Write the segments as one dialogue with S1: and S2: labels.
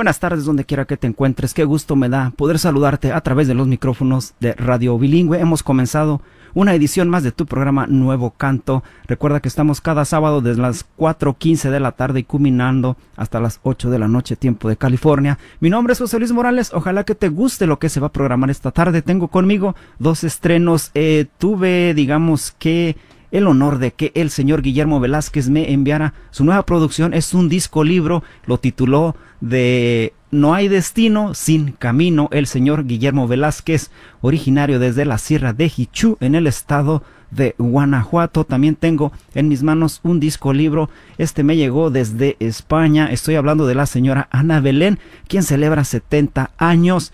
S1: buenas tardes donde quiera que te encuentres. Qué gusto me da poder saludarte a través de los micrófonos de Radio Bilingüe. Hemos comenzado una edición más de tu programa Nuevo Canto. Recuerda que estamos cada sábado desde las 4:15 de la tarde y culminando hasta las 8 de la noche, tiempo de California. Mi nombre es José Luis Morales. Ojalá que te guste lo que se va a programar esta tarde. Tengo conmigo dos estrenos. Tuve, digamos que, el honor de que el señor Guillermo Velázquez me enviara su nueva producción. Es un disco libro, lo tituló de No hay destino sin camino. El señor Guillermo Velázquez, originario desde la Sierra de Jichú, en el estado de Guanajuato. También tengo en mis manos un disco libro. Este me llegó desde España. Estoy hablando de la señora Ana Belén, quien celebra 70 años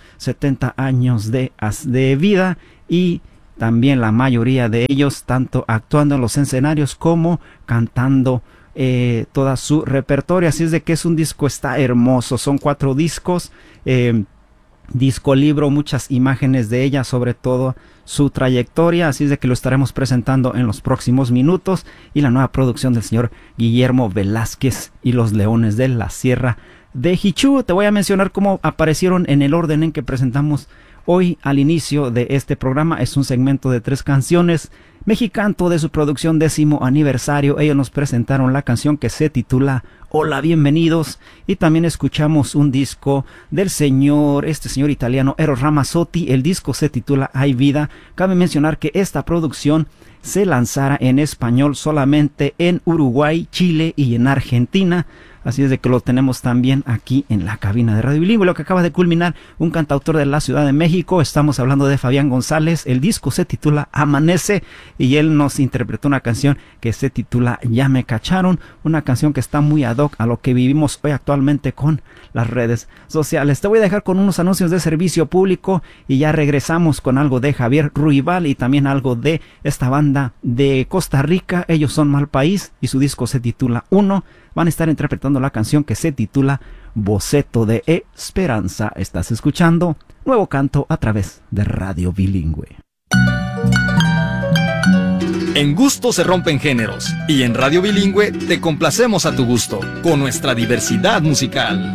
S1: de vida, y también la mayoría de ellos, tanto actuando en los escenarios como cantando toda su repertorio. Así es de que es un disco, está hermoso. Son 4 discos, disco libro, muchas imágenes de ella, sobre todo su trayectoria. Así es de que lo estaremos presentando en los próximos minutos. Y la nueva producción del señor Guillermo Velázquez y los Leones de la Sierra de Jichú. Te voy a mencionar cómo aparecieron en el orden en que presentamos hoy al inicio de este programa. Es un segmento de 3 canciones. Mexicanto, de su producción 10º aniversario. Ellos nos presentaron la canción que se titula Hola, bienvenidos. Y también escuchamos un disco del señor italiano Eros Ramazzotti. El disco se titula Hay Vida. Cabe mencionar que esta producción se lanzara en español solamente en Uruguay, Chile y en Argentina. Así es de que lo tenemos también aquí en la cabina de Radio Bilingüe. Lo que acaba de culminar, un cantautor de la Ciudad de México. Estamos hablando de Fabián González. El disco se titula Amanece y él nos interpretó una canción que se titula Ya me cacharon. Una canción que está muy ad hoc a lo que vivimos hoy actualmente con las redes sociales. Te voy a dejar con unos anuncios de servicio público y ya regresamos con algo de Javier Ruibal y también algo de esta banda de Costa Rica. Ellos son Mal País y su disco se titula Uno. Van a estar interpretando la canción que se titula Boceto de Esperanza. Estás escuchando Nuevo Canto a través de Radio Bilingüe.
S2: En gusto se rompen géneros y en Radio Bilingüe te complacemos a tu gusto con nuestra diversidad musical.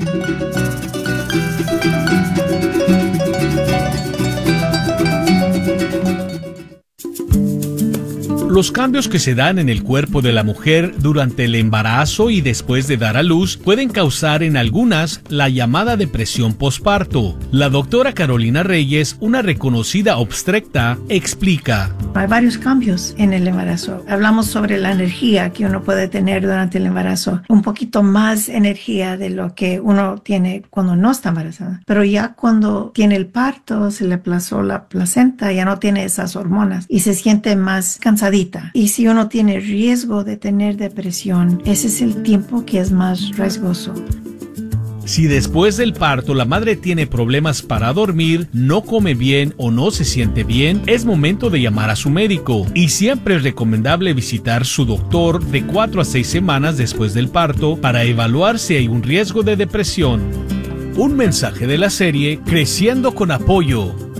S3: Los cambios que se dan en el cuerpo de la mujer durante el embarazo y después de dar a luz pueden causar en algunas la llamada depresión posparto. La doctora Carolina Reyes, una reconocida obstetra, explica.
S4: Hay varios cambios en el embarazo. Hablamos sobre la energía que uno puede tener durante el embarazo. Un poquito más energía de lo que uno tiene cuando no está embarazada. Pero ya cuando tiene el parto, se le aplazó la placenta, ya no tiene esas hormonas y se siente más cansadita. Y si uno tiene riesgo de tener depresión, ese es el tiempo que es más riesgoso.
S3: Si después del parto la madre tiene problemas para dormir, no come bien o no se siente bien, es momento de llamar a su médico. Y siempre es recomendable visitar su doctor de 4 a 6 semanas después del parto para evaluar si hay un riesgo de depresión. Un mensaje de la serie Creciendo con Apoyo.